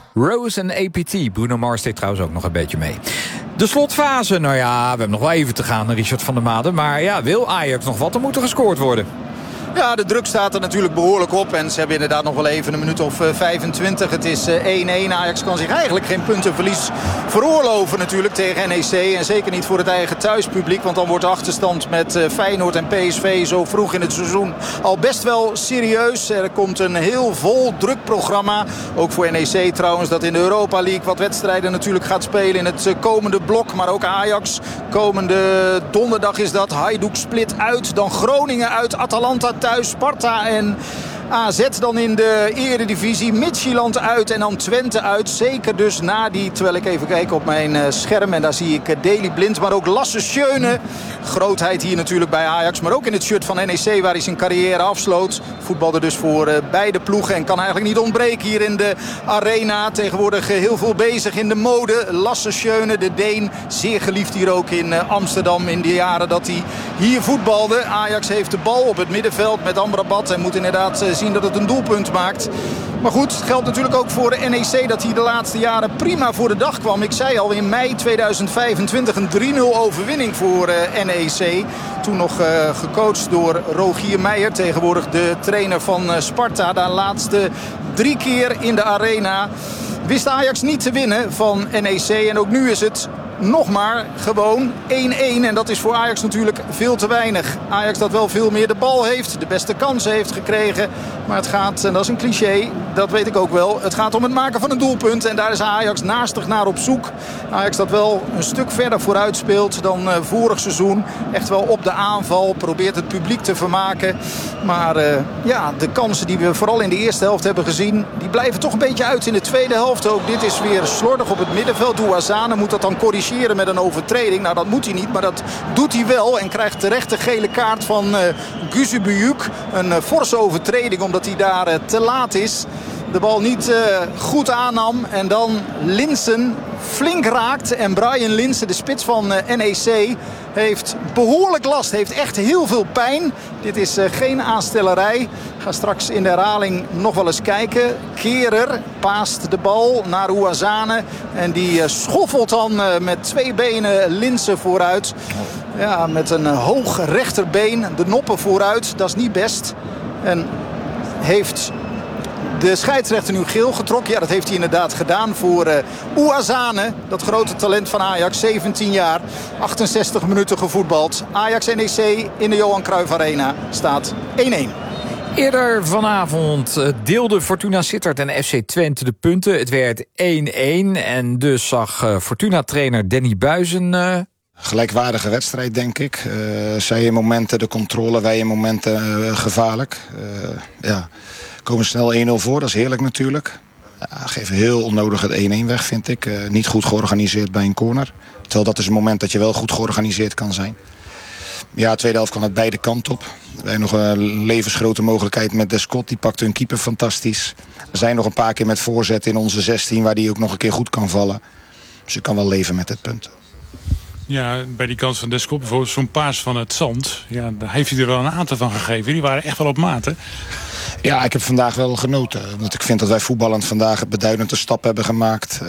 Rose en APT. Bruno Mars deed trouwens ook nog een beetje mee. De slotfase, nou ja, we hebben nog wel even te gaan, Richard van der Maaden. Maar ja, wil Ajax nog wat? Er moet er gescoord worden. Ja, de druk staat er natuurlijk behoorlijk op. En ze hebben inderdaad nog wel even een minuut of 25. Het is 1-1. Ajax kan zich eigenlijk geen puntenverlies veroorloven natuurlijk tegen NEC. En zeker niet voor het eigen thuispubliek. Want dan wordt de achterstand met Feyenoord en PSV zo vroeg in het seizoen al best wel serieus. Er komt een heel vol druk programma. Ook voor NEC trouwens, dat in de Europa League wat wedstrijden natuurlijk gaat spelen in het komende blok. Maar ook Ajax. Komende donderdag is dat. Hajduk Split uit. Dan Groningen uit. Atalanta thuis, Sparta en AZ dan in de eredivisie. Midtjylland uit en dan Twente uit. Zeker dus na die, terwijl ik even kijk op mijn scherm. En daar zie ik Daley Blind, maar ook Lasse Schöne. Grootheid hier natuurlijk bij Ajax. Maar ook in het shirt van NEC waar hij zijn carrière afsloot. Voetbalde dus voor beide ploegen. En kan eigenlijk niet ontbreken hier in de arena. Tegenwoordig heel veel bezig in de mode. Lasse Schöne, de Deen. Zeer geliefd hier ook in Amsterdam in de jaren dat hij hier voetbalde. Ajax heeft de bal op het middenveld met Amrabat. En moet inderdaad zien dat het een doelpunt maakt. Maar goed, het geldt natuurlijk ook voor de NEC dat hij de laatste jaren prima voor de dag kwam. Ik zei al in mei 2025 een 3-0 overwinning voor NEC. Toen nog gecoacht door Rogier Meijer, tegenwoordig de trainer van Sparta. De laatste 3 keer in de arena wist Ajax niet te winnen van NEC. En ook nu is het nog maar gewoon 1-1. En dat is voor Ajax natuurlijk veel te weinig. Ajax dat wel veel meer de bal heeft. De beste kansen heeft gekregen. Maar het gaat, en dat is een cliché, dat weet ik ook wel. Het gaat om het maken van een doelpunt. En daar is Ajax naastig naar op zoek. Ajax dat wel een stuk verder vooruit speelt dan vorig seizoen. Echt wel op de aanval. Probeert het publiek te vermaken. Maar ja, de kansen die we vooral in de eerste helft hebben gezien, die blijven toch een beetje uit in de tweede helft ook. Dit is weer slordig op het middenveld. Douazane moet dat dan corrigeren met een overtreding. Nou, dat moet hij niet, maar dat doet hij wel. En krijgt terecht de gele kaart van Guzebuyuk. Een forse overtreding omdat hij daar te laat is. De bal niet goed aannam. En dan Linssen flink raakt. En Brian Linssen, de spits van NEC, heeft behoorlijk last. Heeft echt heel veel pijn. Dit is geen aanstellerij. Ik ga straks in de herhaling nog wel eens kijken. Kerer paast de bal naar Ouazzane. En die schoffelt dan met 2 benen Linssen vooruit. Ja, met een hoog rechterbeen. De noppen vooruit. Dat is niet best. En heeft de scheidsrechter nu geel getrokken. Ja, dat heeft hij inderdaad gedaan voor Ouazzane. Dat grote talent van Ajax. 17 jaar. 68 minuten gevoetbald. Ajax-NEC in de Johan Cruijff Arena staat 1-1. Eerder vanavond deelde Fortuna Sittard en FC Twente de punten. Het werd 1-1 en dus zag Fortuna-trainer Danny Buizen gelijkwaardige wedstrijd, denk ik. Zij in momenten de controle, wij in momenten gevaarlijk. Ja, komen snel 1-0 voor, dat is heerlijk natuurlijk. Ja, geven heel onnodig het 1-1 weg, vind ik. Niet goed georganiseerd bij een corner. Terwijl dat is een moment dat je wel goed georganiseerd kan zijn. Ja, tweede helft kan het beide kanten op. We hebben nog een levensgrote mogelijkheid met Descott. Die pakt hun keeper fantastisch. Er zijn nog een paar keer met voorzet in onze 16... waar die ook nog een keer goed kan vallen. Dus je kan wel leven met dit punt. Ja, bij die kans van Descott, bijvoorbeeld zo'n paas van het Zand. Ja, daar heeft hij er wel een aantal van gegeven. Die waren echt wel op maat, hè? Ja, ik heb vandaag wel genoten. Want ik vind dat wij voetballend vandaag een beduidende stap hebben gemaakt.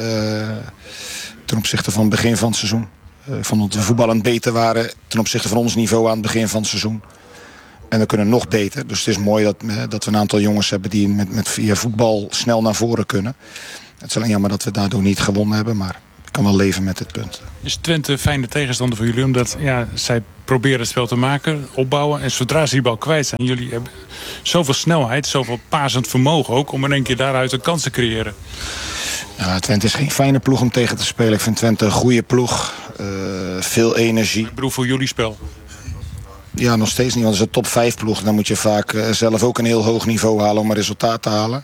Ten opzichte van het begin van het seizoen. Ik vond dat we voetballend beter waren ten opzichte van ons niveau aan het begin van het seizoen. En we kunnen nog beter. Dus het is mooi dat we een aantal jongens hebben die met via voetbal snel naar voren kunnen. Het is alleen jammer dat we daardoor niet gewonnen hebben, maar ik kan wel leven met dit punt. Is Twente een fijne tegenstander voor jullie? Omdat zij proberen het spel te maken, opbouwen. En zodra ze die bal kwijt zijn, jullie hebben zoveel snelheid, zoveel pasend vermogen ook, om in één keer daaruit een kans te creëren. Ja, Twente is geen fijne ploeg om tegen te spelen. Ik vind Twente een goede ploeg. Veel energie. Ik bedoel voor jullie spel. Ja, nog steeds niet. Want het is een top 5 ploeg. Dan moet je vaak zelf ook een heel hoog niveau halen om een resultaat te halen.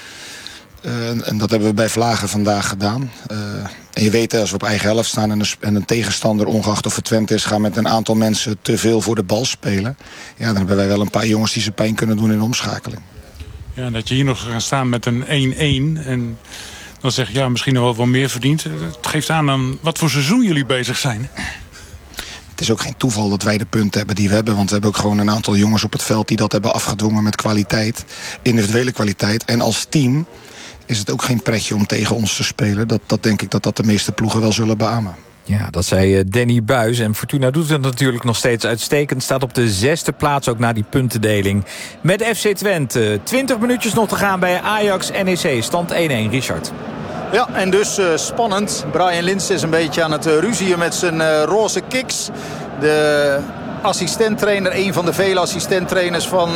En dat hebben we bij Vlagen vandaag gedaan. En je weet, als we op eigen helft staan en een tegenstander, ongeacht of het Twente is, gaan met een aantal mensen te veel voor de bal spelen. Ja, dan hebben wij wel een paar jongens die ze pijn kunnen doen in de omschakeling. Ja, dat je hier nog gaan staan met een 1-1 en dan zeg je, ja, misschien nog wel meer verdiend. Het geeft aan wat voor seizoen jullie bezig zijn. Het is ook geen toeval dat wij de punten hebben die we hebben. Want we hebben ook gewoon een aantal jongens op het veld die dat hebben afgedwongen met kwaliteit. Individuele kwaliteit. En als team is het ook geen pretje om tegen ons te spelen. Dat denk ik dat de meeste ploegen wel zullen beamen. Ja, dat zei Danny Buijs. En Fortuna doet het natuurlijk nog steeds uitstekend. Staat op de 6e plaats ook na die puntendeling. Met FC Twente. 20 minuutjes nog te gaan bij Ajax-NEC. Stand 1-1, Richard. Ja, en dus spannend. Brian Lins is een beetje aan het ruzien met zijn roze kiks. De assistenttrainer, een van de vele assistenttrainers van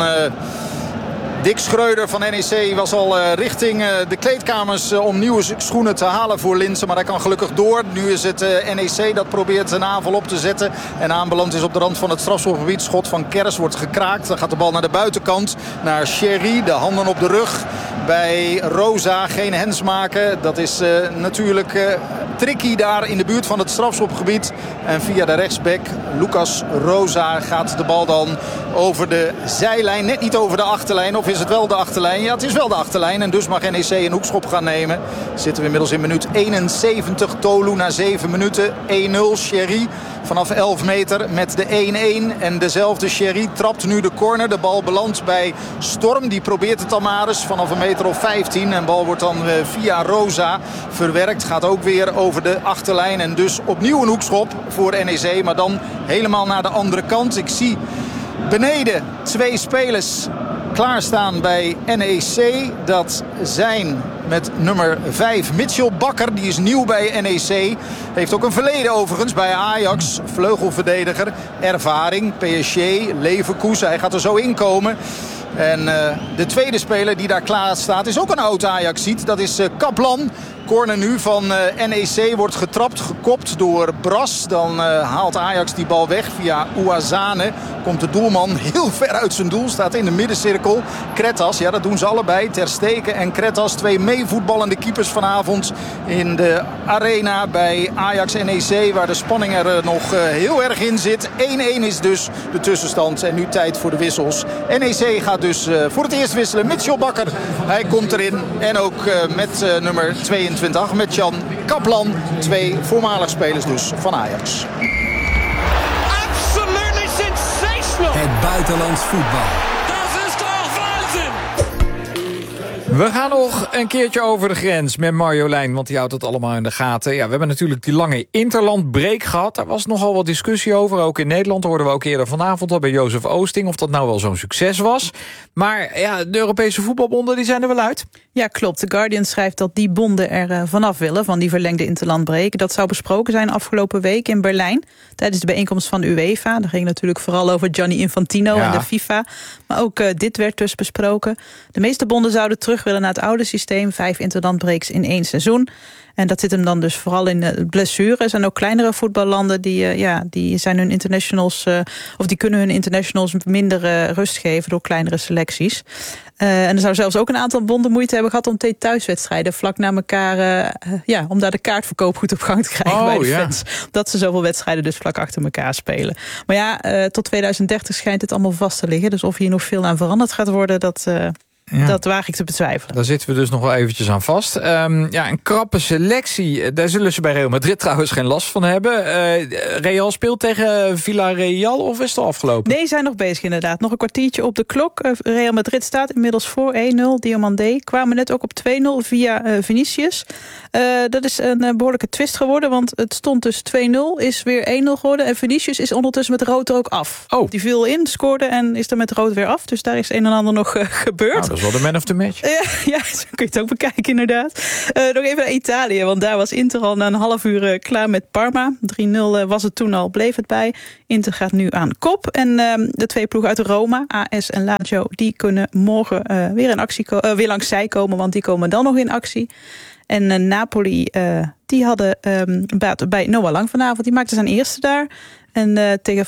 Dick Schreuder van NEC was al richting de kleedkamers om nieuwe schoenen te halen voor Linssen. Maar hij kan gelukkig door. Nu is het NEC dat probeert een aanval op te zetten. En aanbeland is op de rand van het strafschopgebied. Schot van Kers wordt gekraakt. Dan gaat de bal naar de buitenkant. Naar Sherry. De handen op de rug. Bij Rosa geen hens maken. Dat is natuurlijk tricky daar in de buurt van het strafschopgebied. En via de rechtsback Lucas Rosa gaat de bal dan over de zijlijn. Net niet over de achterlijn. Of is het wel de achterlijn? Ja, het is wel de achterlijn. En dus mag NEC een hoekschop gaan nemen. Zitten we inmiddels in minuut 71. Tolu na 7 minuten. 1-0. Sherry vanaf 11 meter met de 1-1. En dezelfde Sherry trapt nu de corner. De bal belandt bij Storm. Die probeert het dan maar eens vanaf een meter of 15. En de bal wordt dan via Rosa verwerkt. Gaat ook weer over de achterlijn. En dus opnieuw een hoekschop voor NEC. Maar dan helemaal naar de andere kant. Ik zie beneden 2 spelers klaarstaan bij NEC. Dat zijn met nummer 5 Mitchell Bakker. Die is nieuw bij NEC. Heeft ook een verleden overigens bij Ajax. Vleugelverdediger. Ervaring. PSG. Leverkusen. Hij gaat er zo inkomen. En de tweede speler die daar klaar staat is ook een oud Ajaxiet. Dat is Kaplan. Corner nu van NEC wordt getrapt, gekopt door Bras. Dan haalt Ajax die bal weg via Ouazane. Komt de doelman heel ver uit zijn doel. Staat in de middencirkel. Kretas, ja dat doen ze allebei. Ter Stegen en Kretas. 2 meevoetballende keepers vanavond in de arena bij Ajax NEC. Waar de spanning er nog heel erg in zit. 1-1 is dus de tussenstand. En nu tijd voor de wissels. NEC gaat dus voor het eerst wisselen. Mitchell Bakker, hij komt erin. En ook met nummer 22. Met Jan Kaplan, 2 voormalig spelers dus van Ajax. Absolutely sensational. Het buitenlands voetbal. Dat is toch waanzin. We gaan nog een keertje over de grens met Marjolein, want die houdt het allemaal in de gaten. Ja, we hebben natuurlijk die lange interlandbreak gehad. Daar was nogal wat discussie over. Ook in Nederland hoorden we ook eerder vanavond al bij Jozef Oosting of dat nou wel zo'n succes was. Maar ja, de Europese voetbalbonden die zijn er wel uit. Ja, klopt. The Guardian schrijft dat die bonden er vanaf willen, van die verlengde interlandbreak. Dat zou besproken zijn afgelopen week in Berlijn, tijdens de bijeenkomst van UEFA. Daar ging natuurlijk vooral over Gianni Infantino en de FIFA. Maar ook dit werd dus besproken. De meeste bonden zouden terug willen naar het oude systeem, 5 interlandbreaks in 1 seizoen. En dat zit hem dan dus vooral in blessures. Er zijn ook kleinere voetballanden die zijn hun internationals, of die kunnen hun internationals minder rust geven door kleinere selecties. En er zou zelfs ook een aantal bonden moeite hebben gehad om 2 thuiswedstrijden vlak na elkaar, om daar de kaartverkoop goed op gang te krijgen bij de fans. Dat ze zoveel wedstrijden dus vlak achter elkaar spelen. Maar ja, tot 2030 schijnt het allemaal vast te liggen. Dus of hier nog veel aan veranderd gaat worden, dat waag ik te betwijfelen. Daar zitten we dus nog wel eventjes aan vast. Een krappe selectie. Daar zullen ze bij Real Madrid trouwens geen last van hebben. Real speelt tegen Villarreal of is het al afgelopen? Nee, zijn nog bezig inderdaad. Nog een kwartiertje op de klok. Real Madrid staat inmiddels voor 1-0. Diomandé kwamen net ook op 2-0 via Vinicius. Dat is een behoorlijke twist geworden, want het stond dus 2-0, is weer 1-0 geworden. En Vinicius is ondertussen met rood er ook af. Oh. Die viel in, scoorde en is er met rood weer af. Dus daar is een en ander nog gebeurd. Nou, dat is wel de man of the match. Ja, zo kun je het ook bekijken inderdaad. Nog even naar Italië, want daar was Inter al na een half uur klaar met Parma. 3-0 was het toen al, bleef het bij. Inter gaat nu aan kop. En de 2 ploegen uit Roma, AS en Lazio, die kunnen morgen weer langs zij komen, want die komen dan nog in actie. En Napoli, die hadden bij Noah Lang vanavond, die maakte zijn eerste daar. En tegen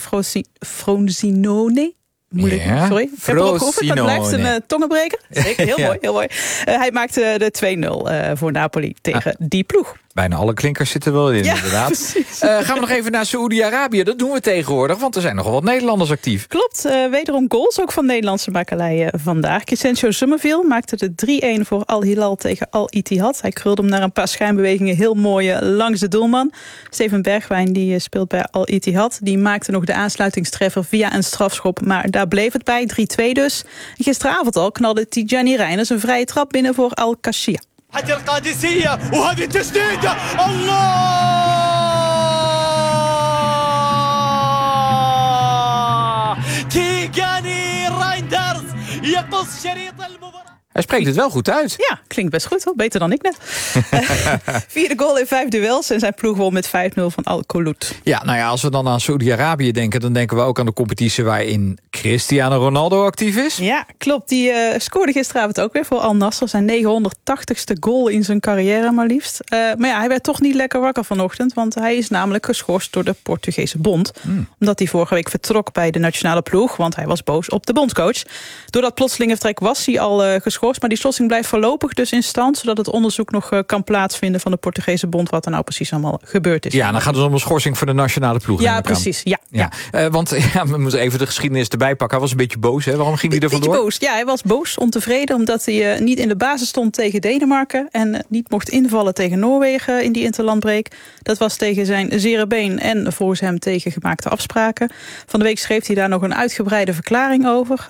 Frosinone. Moeilijk, sorry. Ik heb erop geoefend, maar het blijft een tongenbreker. Zeker, heel mooi, heel mooi. Hij maakte de 2-0 voor Napoli tegen die ploeg. Bijna alle klinkers zitten wel in, inderdaad. Gaan we nog even naar Saoedi-Arabië. Dat doen we tegenwoordig, want er zijn nogal wat Nederlanders actief. Klopt, wederom goals, ook van Nederlandse makelij vandaag. Crescencio Summerville maakte de 3-1 voor Al Hilal tegen Al Ittihad. Hij krulde hem naar een paar schijnbewegingen heel mooi langs de doelman. Steven Bergwijn, die speelt bij Al Ittihad. Die maakte nog de aansluitingstreffer via een strafschop, maar daar bleef het bij, 3-2 dus. Gisteravond al knalde Tijani Reijners een vrije trap binnen voor Al Qashia. حتى القادسية وهذه التسديدة الله كيغاني رايندرز يقص شريط المباراة. Hij spreekt het wel goed uit. Ja, klinkt best goed hoor. Beter dan ik net. 4e goal in 5 duels en zijn ploeg won met 5-0 van Al Kholoud. Ja, nou ja, als we dan aan Saudi-Arabië denken, dan denken we ook aan de competitie waarin Cristiano Ronaldo actief is. Ja, klopt. Die scoorde gisteravond ook weer voor Al Nassr. Zijn 980ste goal in zijn carrière maar liefst. Maar ja, hij werd toch niet lekker wakker vanochtend, want hij is namelijk geschorst door de Portugese bond. Omdat hij vorige week vertrok bij de nationale ploeg, want hij was boos op de bondscoach. Door dat plotselinge vertrek was hij al geschorst. Maar die schorsing blijft voorlopig dus in stand, zodat het onderzoek nog kan plaatsvinden van de Portugese bond wat er nou precies allemaal gebeurd is. Ja, dan gaat het dus om een schorsing voor de nationale ploeg. Ja, precies. Ja. Want we moeten even de geschiedenis erbij pakken. Hij was een beetje boos, hè? Waarom ging hij er vandoor? Boos. Ja, hij was boos, ontevreden, omdat hij niet in de basis stond tegen Denemarken en niet mocht invallen tegen Noorwegen in die interlandbreek. Dat was tegen zijn zere been en volgens hem tegen gemaakte afspraken. Van de week schreef hij daar nog een uitgebreide verklaring over.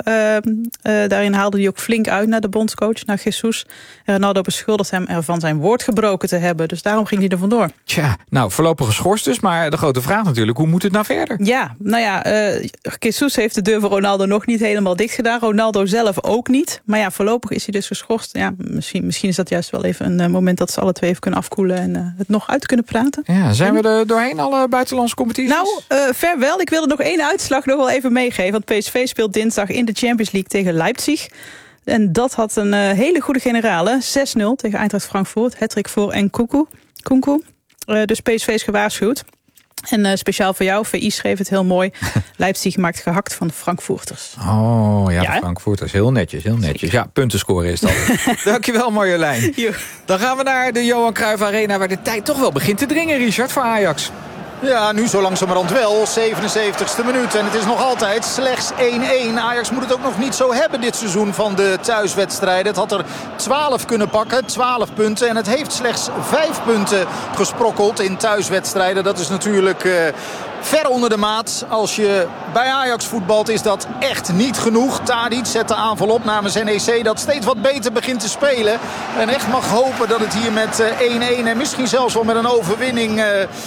Daarin haalde hij ook flink uit naar de bondscoach, naar Jesus. Ronaldo beschuldigt hem ervan zijn woord gebroken te hebben. Dus daarom ging hij er vandoor. Tja, nou, voorlopig geschorst dus. Maar de grote vraag natuurlijk, hoe moet het nou verder? Ja, nou ja, Jesus heeft de deur voor Ronaldo nog niet helemaal dicht gedaan. Ronaldo zelf ook niet. Maar ja, voorlopig is hij dus geschorst. Ja, misschien is dat juist wel even een moment dat ze alle twee even kunnen afkoelen en het nog uit kunnen praten. Ja, zijn we er doorheen, alle buitenlandse competities? Nou, ver wel. Ik wilde nog één uitslag nog wel even meegeven. Want PSV speelt dinsdag in de Champions League tegen Leipzig. En dat had een hele goede generale. 6-0 tegen Eintracht Frankfurt. Hattrick voor Nkunku. Dus PSV is gewaarschuwd. En speciaal voor jou, VI schreef het heel mooi. Leipzig maakt gehakt van de Frankfurters. Oh, ja, de Frankfurters. Heel netjes, heel netjes. Ja, puntenscoren is dat. Dankjewel, Marjolein. Dan gaan we naar de Johan Cruijff Arena, waar de tijd toch wel begint te dringen, Richard, voor Ajax. Ja, nu zo langzamerhand wel. 77ste minuut. En het is nog altijd slechts 1-1. Ajax moet het ook nog niet zo hebben dit seizoen van de thuiswedstrijden. Het had er 12 kunnen pakken. 12 punten. En het heeft slechts 5 punten gesprokkeld in thuiswedstrijden. Dat is natuurlijk ver onder de maat. Als je bij Ajax voetbalt is dat echt niet genoeg. Tadic zet de aanval op namens NEC dat steeds wat beter begint te spelen. En echt mag hopen dat het hier met 1-1 en misschien zelfs wel met een overwinning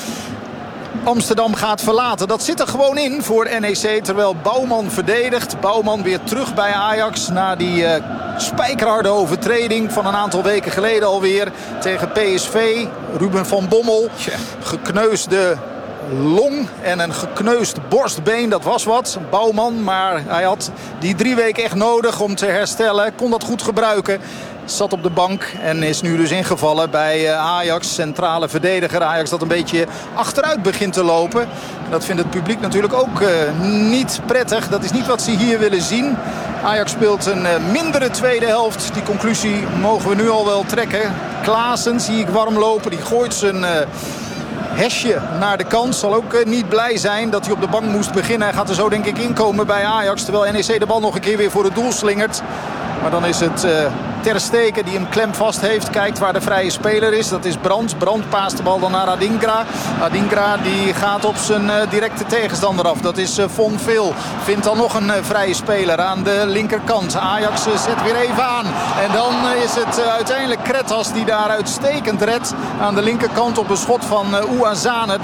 Amsterdam gaat verlaten. Dat zit er gewoon in voor NEC. Terwijl Bouwman verdedigt. Bouwman weer terug bij Ajax na die spijkerharde overtreding van een aantal weken geleden alweer tegen PSV. Ruben van Bommel. Gekneusde long en een gekneusd borstbeen, dat was wat. Bouwman, maar hij had die 3 weken echt nodig om te herstellen. Kon dat goed gebruiken. Zat op de bank en is nu dus ingevallen bij Ajax. Centrale verdediger. Ajax dat een beetje achteruit begint te lopen. Dat vindt het publiek natuurlijk ook niet prettig. Dat is niet wat ze hier willen zien. Ajax speelt een mindere tweede helft. Die conclusie mogen we nu al wel trekken. Klaassen zie ik warm lopen. Die gooit zijn hesje naar de kant. Zal ook niet blij zijn dat hij op de bank moest beginnen. Hij gaat er zo denk ik inkomen bij Ajax. Terwijl NEC de bal nog een keer weer voor het doel slingert. Maar dan is het Ter Stegen die hem klem vast heeft. Kijkt waar de vrije speler is. Dat is Brandt. Brandt paast de bal dan naar Adingra. Adingra die gaat op zijn directe tegenstander af. Dat is Von Veel. Vindt dan nog een vrije speler aan de linkerkant. Ajax zet weer even aan. En dan is het uiteindelijk Kretas die daar uitstekend redt. Aan de linkerkant op een schot van Ouazzane.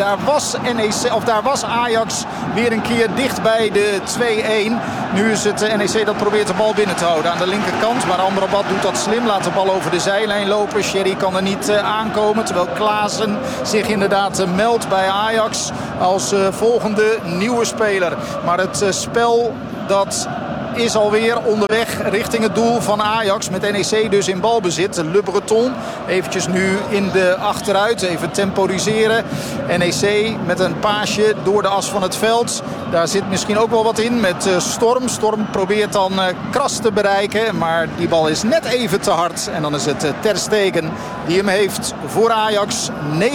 Daar was Ajax weer een keer dicht bij de 2-1. Nu is het NEC dat probeert de bal binnen te houden aan de linkerkant. Maar Amrabat doet dat slim. Laat de bal over de zijlijn lopen. Sherry kan er niet aankomen. Terwijl Klaassen zich inderdaad meldt bij Ajax als volgende nieuwe speler. Maar het spel dat is alweer onderweg richting het doel van Ajax. Met NEC dus in balbezit. Le Breton eventjes nu in de achteruit. Even temporiseren. NEC met een paasje door de as van het veld. Daar zit misschien ook wel wat in met Storm. Storm probeert dan Kras te bereiken. Maar die bal is net even te hard. En dan is het Ter Stegen die hem heeft voor Ajax.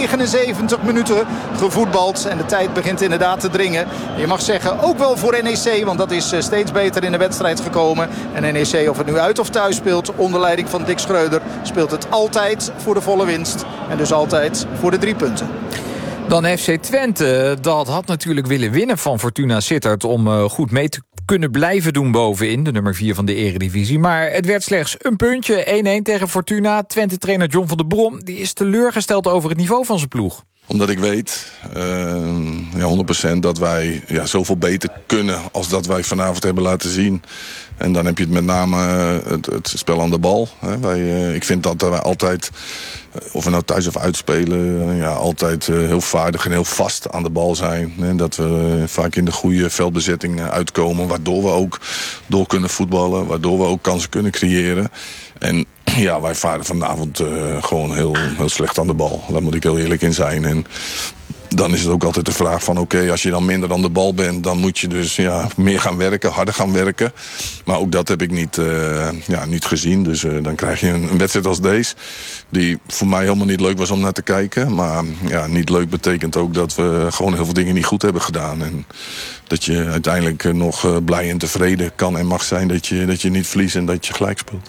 79 minuten gevoetbald. En de tijd begint inderdaad te dringen. Je mag zeggen ook wel voor NEC. Want dat is steeds beter in de wedstrijd gekomen. En NEC, of het nu uit of thuis speelt, onder leiding van Dick Schreuder, speelt het altijd voor de volle winst. En dus altijd voor de 3 punten. Dan FC Twente, dat had natuurlijk willen winnen van Fortuna Sittard om goed mee te kunnen blijven doen bovenin. De nummer 4 van de Eredivisie. Maar het werd slechts een puntje. 1-1 tegen Fortuna. Twente-trainer John van der Brom die is teleurgesteld over het niveau van zijn ploeg. Omdat ik weet, 100% dat wij zoveel beter kunnen als dat wij vanavond hebben laten zien. En dan heb je het met name het spel aan de bal. Ik vind dat wij altijd, of we nou thuis of uitspelen, altijd heel vaardig en heel vast aan de bal zijn. En dat we vaak in de goede veldbezetting uitkomen, waardoor we ook door kunnen voetballen, waardoor we ook kansen kunnen creëren. En ja, wij varen vanavond gewoon heel slecht aan de bal. Daar moet ik heel eerlijk in zijn. En dan is het ook altijd de vraag van oké, als je dan minder aan de bal bent, dan moet je dus meer gaan werken, harder gaan werken. Maar ook dat heb ik niet gezien. Dus dan krijg je een wedstrijd als deze, die voor mij helemaal niet leuk was om naar te kijken. Maar niet leuk betekent ook dat we gewoon heel veel dingen niet goed hebben gedaan. En dat je uiteindelijk nog blij en tevreden kan en mag zijn dat je niet verliest en dat je gelijk speelt.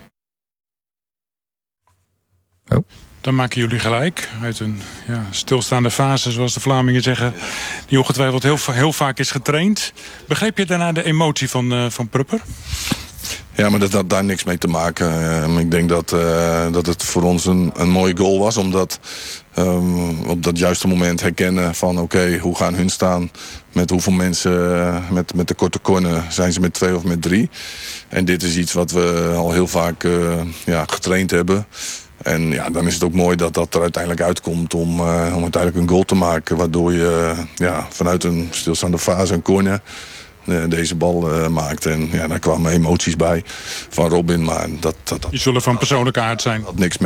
Oh. Dan maken jullie gelijk uit een stilstaande fase, zoals de Vlamingen zeggen, die ongetwijfeld heel vaak is getraind. Begreep je daarna de emotie van Prupper? Ja, maar dat had daar niks mee te maken. Ik denk dat het voor ons een mooie goal was, omdat op dat juiste moment herkennen van oké, hoe gaan hun staan, met hoeveel mensen, met de korte corner, zijn ze met 2 of met 3. En dit is iets wat we al heel vaak getraind hebben. En dan is het ook mooi dat dat er uiteindelijk uitkomt om uiteindelijk een goal te maken, waardoor je vanuit een stilstaande fase, een corner, deze bal maakt. En daar kwamen emoties bij van Robin, maar dat die zullen van persoonlijke aard zijn. Dat had niks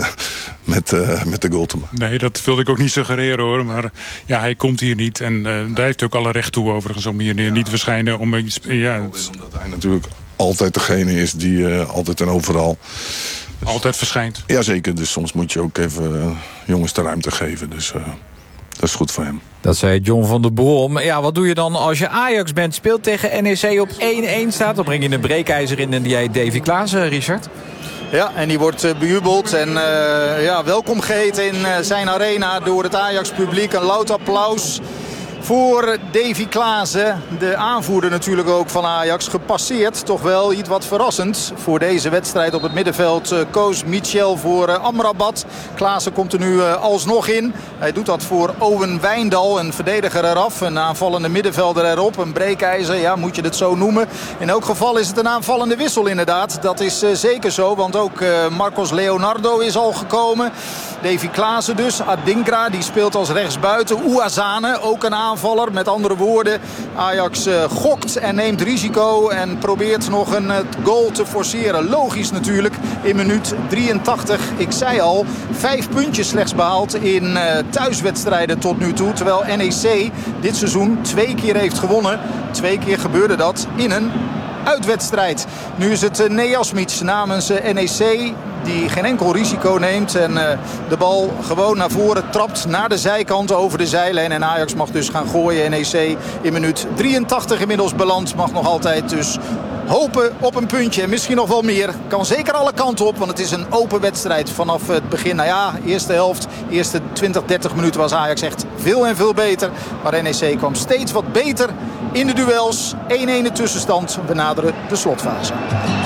met de goal te maken. Nee, dat wilde ik ook niet suggereren hoor. Maar hij komt hier niet en daar heeft hij ook alle recht toe overigens om hier niet te verschijnen. Omdat hij natuurlijk altijd degene is die altijd en overal altijd verschijnt. Jazeker, dus soms moet je ook even jongens de ruimte geven. Dus dat is goed voor hem. Dat zei John van der Brom. Ja, wat doe je dan als je Ajax bent? Speelt tegen NEC op 1-1 staat. Dan breng je een breekijzer in en die heet Davy Klaassen, Richard. Ja, en die wordt bejubeld en welkom geheten in zijn arena door het Ajax-publiek. Een luid applaus voor Davy Klaassen, de aanvoerder natuurlijk ook van Ajax. Gepasseerd, toch wel iets wat verrassend voor deze wedstrijd op het middenveld. Koos Michel voor Amrabat. Klaassen komt er nu alsnog in. Hij doet dat voor Owen Wijndal, een verdediger eraf. Een aanvallende middenvelder erop. Een breekijzer, moet je het zo noemen. In elk geval is het een aanvallende wissel inderdaad. Dat is zeker zo, want ook Marcos Leonardo is al gekomen. Davy Klaassen dus. Adingra, die speelt als rechtsbuiten. Ouazzane, ook een aanvaller. Met andere woorden, Ajax gokt en neemt risico en probeert nog een goal te forceren. Logisch natuurlijk, in minuut 83. Ik zei al, 5 puntjes slechts behaald in thuiswedstrijden tot nu toe. Terwijl NEC dit seizoen 2 keer heeft gewonnen. 2 keer gebeurde dat in een uitwedstrijd. Nu is het Nejasmic namens NEC die geen enkel risico neemt en de bal gewoon naar voren trapt, naar de zijkant over de zijlijn. En Ajax mag dus gaan gooien. NEC in minuut 83 inmiddels beland. Mag nog altijd dus hopen op een puntje en misschien nog wel meer. Kan zeker alle kanten op, want het is een open wedstrijd vanaf het begin. Eerste helft, eerste 20, 30 minuten was Ajax echt veel en veel beter. Maar NEC kwam steeds wat beter in de duels. 1-1 de tussenstand. We naderen de slotfase.